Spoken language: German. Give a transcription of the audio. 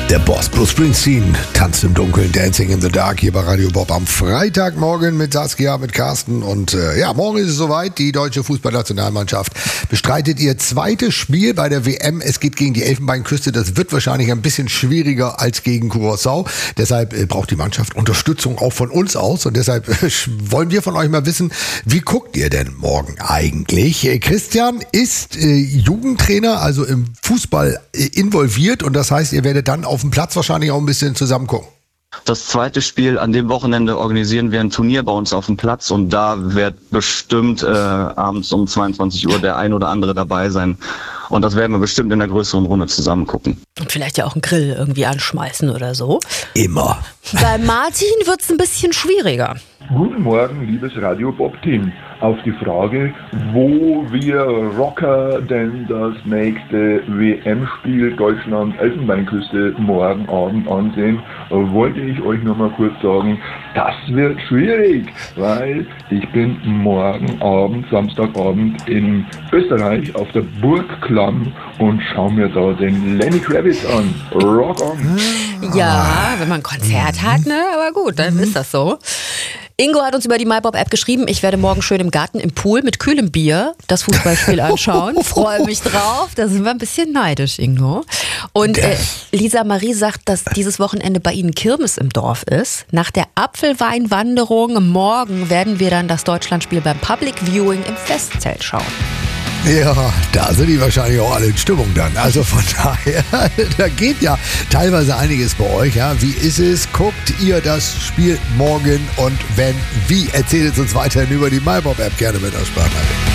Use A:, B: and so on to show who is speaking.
A: Der Boss, Bruce Springsteen, tanzt im Dunkeln, Dancing in the Dark hier bei Radio Bob am Freitagmorgen mit Saskia, mit Carsten und morgen ist es soweit. Die deutsche Fußballnationalmannschaft bestreitet ihr zweites Spiel bei der WM. Es geht gegen die Elfenbeinküste. Das wird wahrscheinlich ein bisschen schwieriger als gegen Curaçao. Deshalb braucht die Mannschaft Unterstützung auch von uns aus und deshalb wollen wir von euch mal wissen, wie guckt ihr denn morgen eigentlich? Christian ist Jugendtrainer, also im Fußball involviert und das heißt, ihr werdet dann auf dem Platz wahrscheinlich auch ein bisschen zusammen gucken.
B: Das zweite Spiel an dem Wochenende organisieren wir ein Turnier bei uns auf dem Platz und da wird bestimmt abends um 22 Uhr der ein oder andere dabei sein. Und das werden wir bestimmt in einer größeren Runde zusammen gucken.
C: Und vielleicht ja auch einen Grill irgendwie anschmeißen oder so.
A: Immer.
C: Bei Martin wird es ein bisschen schwieriger.
D: Guten Morgen, liebes Radio Bob-Team. Auf die Frage, wo wir Rocker denn das nächste WM-Spiel Deutschland-Elfenbeinküste morgen Abend ansehen, wollte ich euch noch mal kurz sagen, das wird schwierig, weil ich bin morgen Abend, Samstagabend in Österreich auf der Burg Klamm und schaue mir da den Lenny Kravitz an. Rock on!
C: Ja, wenn man ein Konzert hat, ne? Aber gut, dann ist das so. Ingo hat uns über die MyBob-App geschrieben, ich werde morgen schön im Garten im Pool mit kühlem Bier das Fußballspiel anschauen. Freue mich drauf. Da sind wir ein bisschen neidisch, Ingo. Und Lisa Marie sagt, dass dieses Wochenende bei Ihnen Kirmes im Dorf ist. Nach der Apfelweinwanderung morgen werden wir dann das Deutschlandspiel beim Public Viewing im Festzelt schauen.
A: Ja, da sind die wahrscheinlich auch alle in Stimmung dann. Also von daher, da geht ja teilweise einiges bei euch. Ja. Wie ist es? Guckt ihr das Spiel morgen? Und wenn, wie? Erzählt es uns weiterhin über die MyBob-App gerne mit der Sprachnachricht.